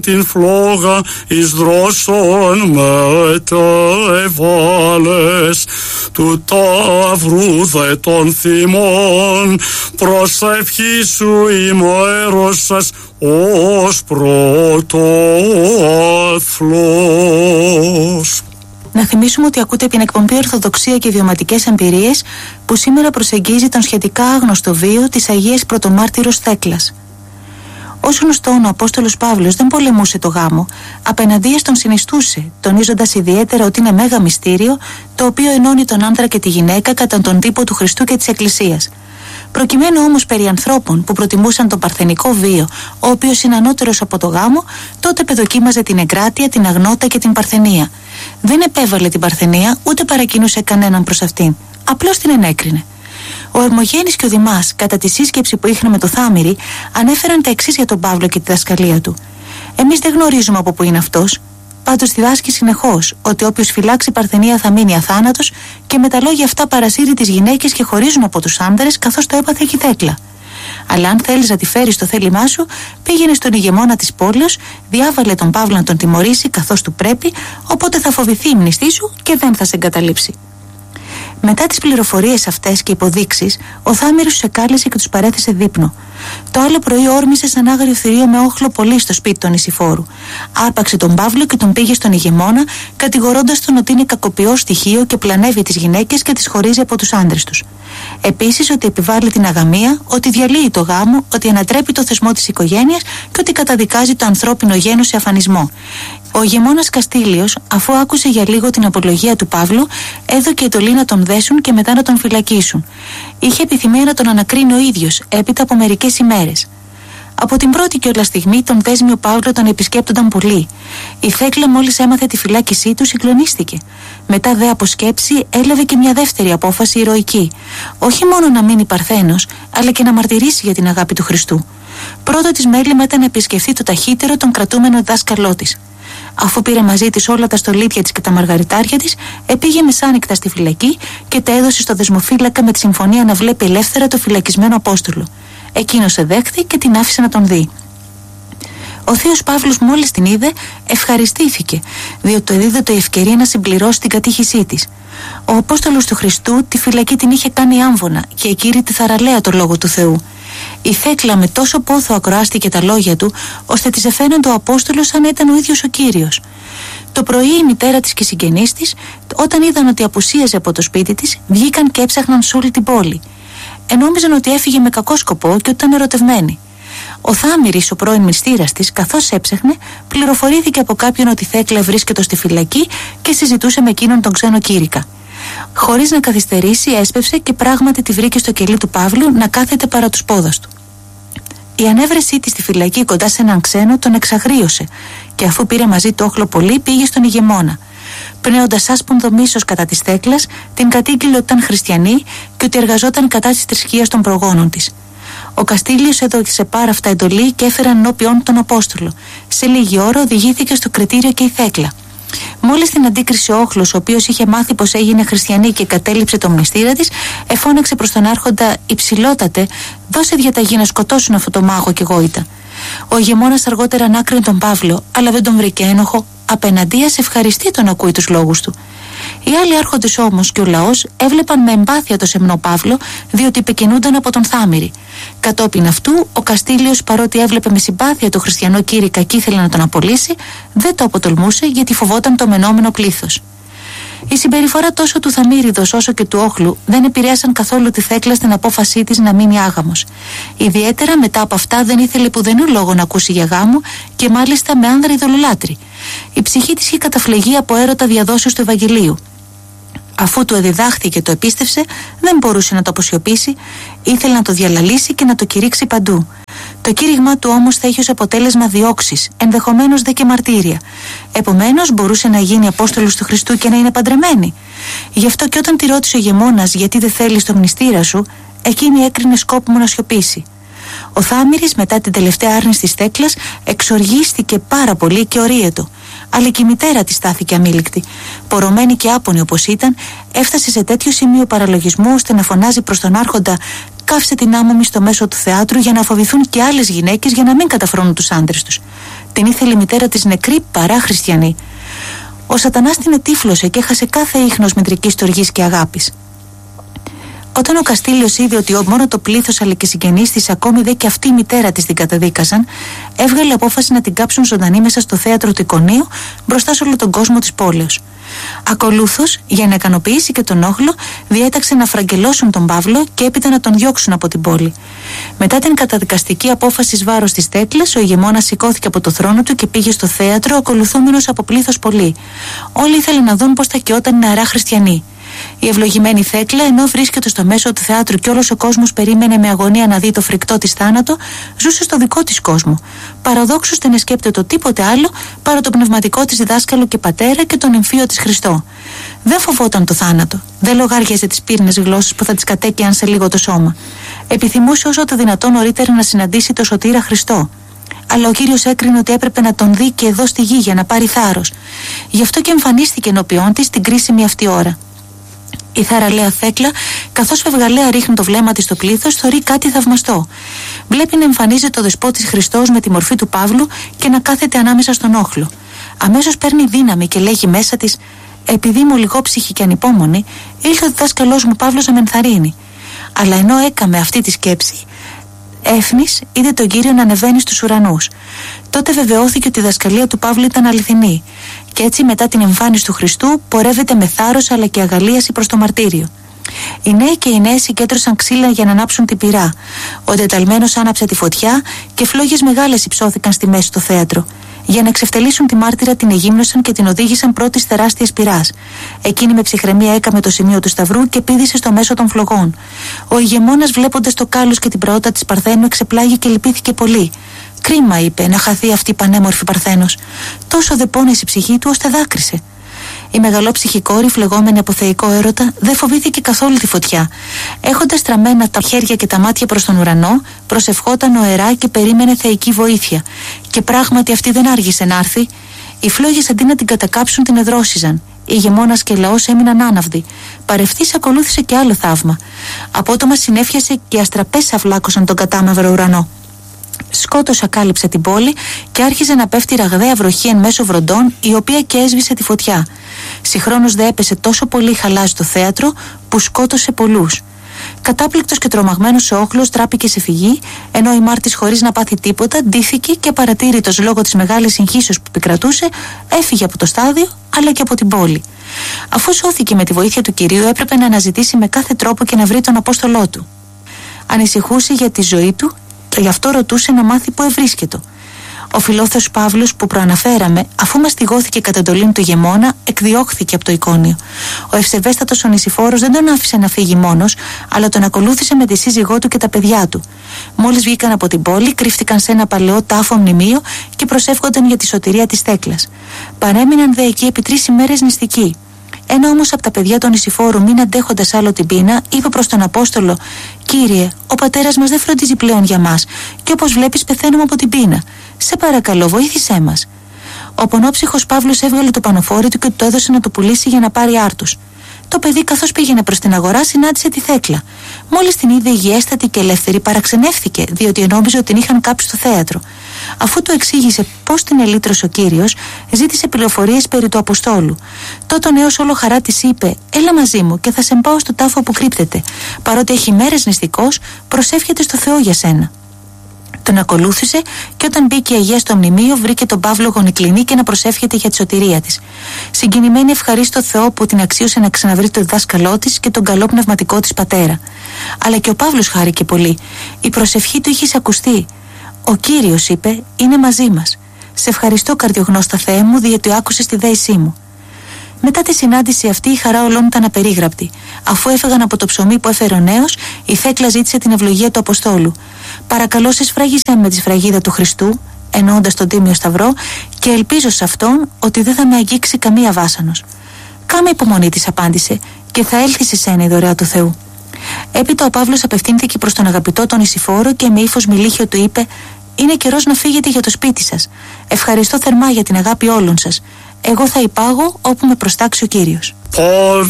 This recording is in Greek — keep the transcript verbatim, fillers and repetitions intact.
την φλόγα εις δρόσον μετεβάλες, του ταύρου δε των θυμών, προσευχή σου ημέρωσας ως πρωτόαθλος. Να θυμίσουμε ότι ακούτε την εκπομπή Ορθοδοξία και Βιωματικές Εμπειρίες, που σήμερα προσεγγίζει τον σχετικά άγνωστο βίο της Αγίας Πρωτομάρτυρος Θέκλας. Ως γνωστόν, ο Απόστολος Παύλος δεν πολεμούσε το γάμο, απέναντίας τον συνιστούσε, τονίζοντας ιδιαίτερα ότι είναι μέγα μυστήριο το οποίο ενώνει τον άντρα και τη γυναίκα κατά τον τύπο του Χριστού και της Εκκλησίας. Προκειμένου όμως περί ανθρώπων που προτιμούσαν τον παρθενικό βίο, ο οποίος είναι ανώτερος από το γάμο, τότε πεδοκίμαζε την εγκράτεια, την αγνότητα και την παρθενία. Δεν επέβαλε την παρθενία, ούτε παρακινούσε κανέναν προς αυτήν. Απλώς την ενέκρινε. Ο Ερμογένης και ο Δημάς, κατά τη σύσκεψη που είχαν με το Θάμηρη, ανέφεραν τα εξής για τον Παύλο και τη διδασκαλία του. Εμείς δεν γνωρίζουμε από πού είναι αυτός. Πάντως διδάσκει συνεχώς ότι όποιος φυλάξει παρθενία θα μείνει αθάνατος, και με τα λόγια αυτά παρασύρει τις γυναίκες και χωρίζουν από τους άνδρες, καθώς το έπαθε και η Θέκλα. Αλλά αν θέλεις να τη φέρεις στο θέλημά σου, πήγαινε στον ηγεμόνα της πόλεως, διάβαλε τον Παύλο να τον τιμωρήσει καθώς του πρέπει, οπότε θα φοβηθεί η μνηστή σου και δεν θα σε εγκαταλείψει. Μετά τις πληροφορίες αυτές και υποδείξεις, ο Θάμηρης τους εκάλεσε και τους παρέθεσε δείπνο. Το άλλο πρωί όρμησε σαν άγριο θηρίο με όχλο πολύ στο σπίτι του νησιφόρου. Άρπαξε τον Παύλο και τον πήγε στον ηγεμόνα, κατηγορώντας τον ότι είναι κακοποιό στοιχείο και πλανεύει τις γυναίκες και τις χωρίζει από τους άντρες τους. Επίσης ότι επιβάλλει την αγαμεία, ότι διαλύει το γάμο, ότι ανατρέπει το θεσμό της οικογένειας και ότι καταδικάζει το ανθρώπινο γένος σε αφανισμό. Ο ηγεμόνας Καστήλιος, αφού άκουσε για λίγο την απολογία του Παύλου, έδωκε εντολή να τον δέσουν και μετά να τον φυλακίσουν. Είχε επιθυμία να τον ανακρίνει ο ίδιος, έπειτα από μερικές ημέρες. Από την πρώτη κιόλας στιγμή τον δέσμιο Παύλο τον επισκέπτονταν πολύ. Η Θέκλα, μόλις έμαθε τη φυλάκισή του, συγκλονίστηκε. Μετά δε από σκέψη έλαβε και μια δεύτερη απόφαση ηρωική. Όχι μόνο να μείνει παρθένος, αλλά και να μαρτυρήσει για την αγάπη του Χριστού. Πρώτο της μέλημα ήταν να επισκεφθεί το ταχύτερο τον κρατούμενο δάσκαλό της. Αφού πήρε μαζί της όλα τα στολίδια της και τα μαργαριτάρια της, επήγε μεσάνυχτα στη φυλακή και τα έδωσε στο δεσμοφύλακα με τη συμφωνία να βλέπει ελεύθερα το φυλακισμένο Απόστολο. Εκείνος εδέχθη και την άφησε να τον δει. Ο θείος Παύλος, μόλις την είδε, ευχαριστήθηκε, διότι του έδιδε η ευκαιρία να συμπληρώσει την κατήχησή της. Ο Απόστολος του Χριστού τη φυλακή την είχε κάνει άμβονα και εκήρυτη θαραλέα το λόγο του Θεού. Η Θέκλα με τόσο πόθο ακροάστηκε τα λόγια του, ώστε της εφαίνεται ο Απόστολος σαν να ήταν ο ίδιος ο Κύριος. Το πρωί η μητέρα της και οι συγγενείς της, όταν είδαν ότι απουσίαζε από το σπίτι της, βγήκαν και έψαχναν σε όλη την πόλη. Ενόμιζαν ότι έφυγε με κακό σκοπό και ότι ήταν ερωτευμένη. Ο Θάμηρης, ο πρώην μυστήρας της, καθώς έψαχνε, πληροφορήθηκε από κάποιον ότι η Θέκλα βρίσκεται στη φυλακή και συζητούσε με εκείνον τον ξένο κήρυκα. Χωρίς να καθυστερήσει, έσπευσε και πράγματι τη βρήκε στο κελί του Παύλου να κάθεται παρά τους πόδας του. Η ανέβρεσή της στη φυλακή κοντά σε έναν ξένο τον εξαγρίωσε και αφού πήρε μαζί το όχλο πολύ, πήγε στον ηγεμόνα. Πνέοντας άσπονδο μίσος κατά της Θέκλας, την κατήγγειλε ότι ήταν χριστιανή και ότι εργαζόταν κατά της θρησκείας των προγόνων της. Ο Καστήλιος έδωσε πάρα αυτά εντολή και έφεραν ενώπιον τον Απόστολο. Σε λίγη ώρα οδηγήθηκε στο κριτήριο και η Θέκλα. Μόλις την αντίκρισε ο όχλος, ο οποίος είχε μάθει πως έγινε χριστιανή και κατέληψε το μνηστήρα της, εφώναξε προς τον άρχοντα: «Υψηλότατε, δώσε διαταγή να σκοτώσουν αυτό το μάγο και γόητα». Ο ηγεμόνας αργότερα ανάκρινε τον Παύλο, αλλά δεν τον βρήκε ένοχο. Απέναντίας ευχαριστεί τον ακούει τους λόγους του. Οι άλλοι άρχοντες όμως και ο λαός έβλεπαν με εμπάθεια το σεμνό Παύλο, διότι επεκοινούνταν από τον Θάμηρη. Κατόπιν αυτού, ο Καστήλιος, παρότι έβλεπε με συμπάθεια το χριστιανό κήρυκα και ήθελε να τον απολύσει, δεν το αποτολμούσε γιατί φοβόταν το μενόμενο πλήθος. Η συμπεριφορά τόσο του Θαμήριδος όσο και του όχλου δεν επηρέασαν καθόλου τη Θέκλα στην απόφασή της να μείνει άγαμος. Ιδιαίτερα μετά από αυτά δεν ήθελε πουδενού λόγο να ακούσει για γάμο και μάλιστα με άνδρα ειδωλολάτρη. Η ψυχή της είχε καταφλεγεί από έρωτα διαδόσεως του Ευαγγελίου. Αφού του εδιδάχθη και το επίστευσε, δεν μπορούσε να το αποσιωπήσει, ήθελε να το διαλαλήσει και να το κηρύξει παντού. Το κήρυγμά του όμως θα είχε ως αποτέλεσμα διώξεις, ενδεχομένως δε και μαρτύρια. Επομένως μπορούσε να γίνει Απόστολος του Χριστού και να είναι παντρεμένη. Γι' αυτό και όταν τη ρώτησε ο ηγεμόνας γιατί δεν θέλεις το μνηστήρα σου, εκείνη έκρινε σκόπιμο να σιωπήσει. Ο Θάμηρης, μετά την τελευταία άρνηση της Θέκλας, εξοργίστηκε πάρα πολύ και ορίετο. Αλλά και η μητέρα της στάθηκε αμήλικτη. Πορωμένη και άπονη όπως ήταν, έφτασε σε τέτοιο σημείο παραλογισμού ώστε να φωνάζει προς τον άρχοντα: «Κάψε την άμμομη στο μέσο του θεάτρου για να φοβηθούν και άλλες γυναίκες για να μην καταφρώνουν τους άντρες τους». Την ήθελε η μητέρα της νεκρή παρά χριστιανή. Ο Σατανάς την ετύφλωσε και έχασε κάθε ίχνος μητρικής στοργής και αγάπης. Όταν ο Καστήλιος είδε ότι μόνο το πλήθος αλλά και συγγενείς της, ακόμη δε και αυτή η μητέρα της, την καταδίκασαν, έβγαλε απόφαση να την κάψουν ζωντανή μέσα στο θέατρο του Εικονίου μπροστά σε όλο τον κόσμο της πόλεως. Ακολούθως, για να ικανοποιήσει και τον όχλο, διέταξε να φραγγελώσουν τον Παύλο και έπειτα να τον διώξουν από την πόλη. Μετά την καταδικαστική απόφαση εις βάρος της Θέκλας, ο ηγεμόνας σηκώθηκε από το θρόνο του και πήγε στο θέατρο, ακολουθούμενος από πλήθος πολύ. Όλοι ήθελαν να δουν πώς θα καιόταν η νεαρά χριστιανή. Η ευλογημένη Θέκλα, ενώ βρίσκεται στο μέσο του θεάτρου και όλος ο κόσμος περίμενε με αγωνία να δει το φρικτό της θάνατο, ζούσε στο δικό της κόσμο. Παραδόξως δεν εσκέπτεται τίποτε άλλο παρά το πνευματικό της διδάσκαλο και πατέρα και τον εμφύο της Χριστό. Δεν φοβόταν το θάνατο. Δεν λογάριαζε τις πύρνες γλώσσες που θα της κατέκαιαν σε λίγο το σώμα. Επιθυμούσε όσο το δυνατόν νωρίτερα να συναντήσει το σωτήρα Χριστό. Αλλά ο Κύριος έκρινε ότι έπρεπε να τον δει και εδώ στη γη για να πάρει θάρρος. Γι' αυτό και εμφανίστηκε ενώπιόν της την κρίσιμη αυτή ώρα. Η θαραλέα Θέκλα, καθώς φευγαλέα ρίχνει το βλέμμα της στο πλήθος, θωρεί κάτι θαυμαστό. Βλέπει να εμφανίζεται ο Δεσπότης Χριστός με τη μορφή του Παύλου και να κάθεται ανάμεσα στον όχλο. Αμέσως παίρνει δύναμη και λέγει μέσα της: «Επειδή είμαι λιγόψυχη και ανυπόμονη, ήλθε ο διδάσκαλός μου Παύλος να με ενθαρρύνει». Αλλά ενώ έκαμε αυτή τη σκέψη, έφνης είδε τον Κύριο να ανεβαίνει στους ουρανούς. Τότε βεβαιώθηκε ότι η διδασκαλία του Παύλου ήταν αληθινή. Και έτσι, μετά την εμφάνιση του Χριστού, πορεύεται με θάρρος αλλά και αγαλίαση προς το μαρτύριο. Οι νέοι και οι νέες συγκέντρωσαν ξύλα για να ανάψουν την πυρά. Ο εντεταλμένος άναψε τη φωτιά και φλόγες μεγάλες υψώθηκαν στη μέση στο θέατρο. Για να εξευτελίσουν τη μάρτυρα, την εγύμνωσαν και την οδήγησαν πρώτης τεράστιας πυράς. Εκείνη με ψυχραιμία έκαμε το σημείο του σταυρού και πήδησε στο μέσο των φλογών. Ο ηγεμόνας, βλέποντας το κάλος και την πραότητα της Παρθένου, εξεπλάγει και λυπήθηκε πολύ. «Κρίμα», είπε, «να χαθεί αυτή η πανέμορφη Παρθένος. Τόσο δε πόνεσε η ψυχή του, ώστε δάκρυσε». Η μεγαλόψυχη κόρη, φλεγόμενη από θεϊκό έρωτα, δεν φοβήθηκε καθόλου τη φωτιά. Έχοντας στραμμένα τα χέρια και τα μάτια προς τον ουρανό, προσευχόταν οερά και περίμενε θεϊκή βοήθεια. Και πράγματι αυτή δεν άργησε να έρθει. Οι φλόγες, αντί να την κατακάψουν, την εδρόσιζαν. Η ηγεμόνας και λαός έμειναν άναυδοι. Παρευθύς ακολούθησε και άλλο θαύμα. Απότομα συνέφιασε και αστραπές αυλάκωσαν τον κατάμαυρο ουρανό. Σκότος ακάλυψε την πόλη και άρχιζε να πέφτει ραγδαία βροχή εν μέσω βροντών, η οποία και έσβησε τη φωτιά. Συγχρόνως δε έπεσε τόσο πολύ χαλάζ στο θέατρο που σκότωσε πολλούς. Κατάπληκτος και τρομαγμένος ο όχλος τράπηκε σε φυγή, ενώ η μάρτης, χωρίς να πάθει τίποτα, ντύθηκε και παρατήρητος λόγω της μεγάλης συγχύσεως που επικρατούσε, έφυγε από το στάδιο αλλά και από την πόλη. Αφού σώθηκε με τη βοήθεια του Κυρίου, έπρεπε να αναζητήσει με κάθε τρόπο και να βρει τον Απόστολό του. Ανησυχούσε για τη ζωή του και γι' αυτό ρωτούσε να μάθει πού ευρίσκεται. Ο φιλόθεος Παύλος που προαναφέραμε, αφού μαστιγώθηκε κατά εντολήν του ηγεμόνα, εκδιώχθηκε από το Εικόνιο. Ο ευσεβέστατος ο Νησιφόρος δεν τον άφησε να φύγει μόνος, αλλά τον ακολούθησε με τη σύζυγό του και τα παιδιά του. Μόλις βγήκαν από την πόλη, κρύφτηκαν σε ένα παλαιό τάφο μνημείο και προσεύχονταν για τη σωτηρία της Θέκλας. Παρέμειναν δε εκεί επί τρεις ημέρες νηστικοί. Ένα όμως από τα παιδιά των Νησιφόρου, μην αντέχοντας άλλο την πείνα, είπε προς τον Απόστολο: «Κύριε, ο πατέρας μας δεν φροντίζει πλέον για μας, και όπως βλέπεις πεθαίνουμε από την πείνα. Σε παρακαλώ, βοήθησέ μας». Ο πονόψυχος Παύλος έβγαλε το πανοφόρι του και του το έδωσε να το πουλήσει για να πάρει άρτους. Το παιδί, καθώς πήγαινε προς την αγορά, συνάντησε τη Θέκλα. Μόλις την είδε υγιέστατη και ελεύθερη, παραξενεύθηκε, διότι νόμιζε ότι την είχαν κάψει στο θέατρο. Αφού του εξήγησε πώς την ελύτρωσε ο Κύριος, ζήτησε πληροφορίες περί του Αποστόλου. Τότε ο νέος όλο χαρά της είπε: «Έλα μαζί μου και θα σε πάω στο τάφο που κρύπτεται. Παρότι έχει μέρες νηστικός, προσεύχεται στο Θεό για σένα». Τον ακολούθησε και όταν μπήκε η Αγία στο μνημείο, βρήκε τον Παύλο γονικλινή και να προσεύχεται για τη σωτηρία της. Συγκινημένη, ευχαρίστω Θεό που την αξίωσε να ξαναβρει το δάσκαλό της και τον καλό πνευματικό της πατέρα. Αλλά και ο Παύλος χάρηκε πολύ. Η προσευχή του είχε ακουστεί. «Ο Κύριος», είπε, «είναι μαζί μας. Σε ευχαριστώ, καρδιογνώστα Θεέ μου, διότι άκουσες τη δέησή μου». Μετά τη συνάντηση αυτή, η χαρά όλων ήταν απερίγραπτη. Αφού έφεγαν από το ψωμί που έφερε ο νέος, η Θέκλα ζήτησε την ευλογία του Αποστόλου. «Παρακαλώ σε σφράγισέ με τη σφραγίδα του Χριστού», εννοώντας τον Τίμιο Σταυρό, «και ελπίζω σε αυτόν ότι δεν θα με αγγίξει καμία βάσανος». «Κάμε υπομονή», της απάντησε, «και θα έλθει σε σένα η δωρεά του Θεού». Έπειτα ο Παύλος απευθύνθηκε προς τον αγαπητό τον Νησιφόρο και με ύφος μιλίχιο του είπε: «Είναι καιρός να φύγετε για το σπίτι σας. Ευχαριστώ θερμά για την αγάπη όλων σας. Εγώ θα υπάγω όπου με προστάξει ο Κύριος».